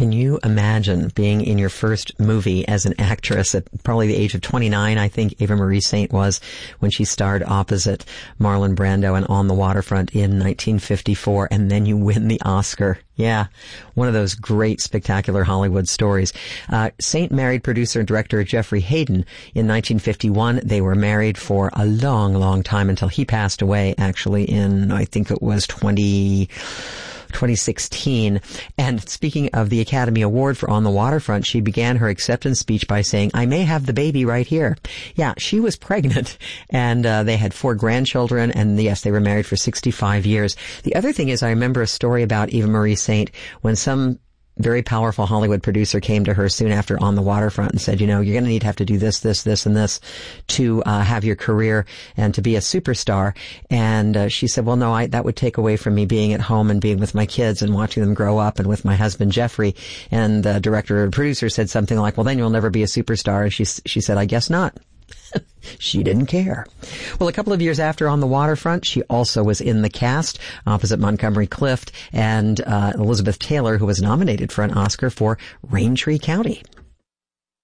Can you imagine being in your first movie as an actress at probably the age of 29, I think Eva Marie Saint was, when she starred opposite Marlon Brando in On the Waterfront in 1954, and then you win the Oscar. Yeah, one of those great, spectacular Hollywood stories. Saint married producer and director Jeffrey Hayden in 1951. They were married for a long, long time until he passed away, actually, in, I think it was 2016. And speaking of the Academy Award for On the Waterfront, she began her acceptance speech by saying, "I may have the baby right here." Yeah, she was pregnant, and they had 4 grandchildren, and yes, they were married for 65 years. The other thing is, I remember a story about Eva Marie Saint when some very powerful Hollywood producer came to her soon after On the Waterfront and said, you know, you're going to have to do this, this, this, and this to have your career and to be a superstar. And she said, well, no, that would take away from me being at home and being with my kids and watching them grow up and with my husband, Jeffrey. And the director or producer said something like, well, then you'll never be a superstar. And she said, I guess not. She didn't care. Well, a couple of years after On the Waterfront, she also was in the cast opposite Montgomery Clift and Elizabeth Taylor, who was nominated for an Oscar for Raintree County.